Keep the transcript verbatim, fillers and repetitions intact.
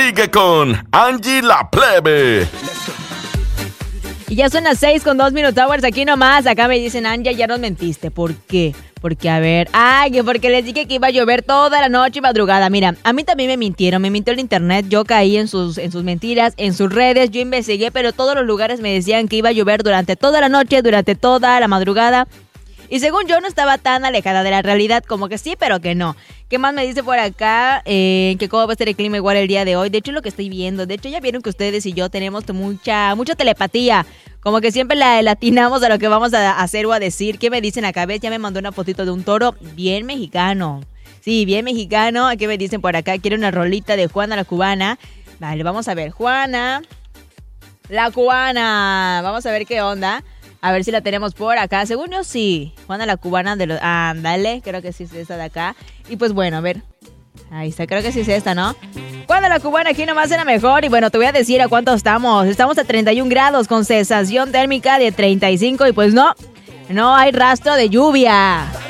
Sigue con Angie la Plebe. Y ya son las seis con dos Minute Hours aquí nomás. Acá me dicen, Angie, ya nos mentiste. ¿Por qué? Porque, a ver, ay, que porque les dije que iba a llover toda la noche y madrugada. Mira, a mí también me mintieron, me mintió el internet. Yo caí en sus, en sus mentiras, en sus redes. Yo investigué, pero todos los lugares me decían que iba a llover durante toda la noche, durante toda la madrugada. Y según yo no estaba tan alejada de la realidad, como que sí, pero que no. ¿Qué más me dice por acá? Eh, que cómo va a estar el clima igual el día de hoy. De hecho, lo que estoy viendo, de hecho ya vieron que ustedes y yo tenemos mucha, mucha telepatía. Como que siempre la latinamos a lo que vamos a hacer o a decir. ¿Qué me dicen acá? ¿Ves? Ya me mandó una fotito de un toro bien mexicano. Sí, bien mexicano. ¿Qué me dicen por acá? Quiero una rolita de Juana la Cubana. Vale, vamos a ver. Juana la Cubana. Vamos a ver qué onda. A ver si la tenemos por acá. Según yo, sí. Juana la Cubana de los... Ándale, creo que sí es esta de acá. Y pues bueno, a ver. Ahí está, creo que sí es esta, ¿no? Juana la Cubana aquí nomás era mejor. Y bueno, te voy a decir a cuánto estamos. Estamos a treinta y un grados con sensación térmica de treinta y cinco. Y pues no, no hay rastro de lluvia.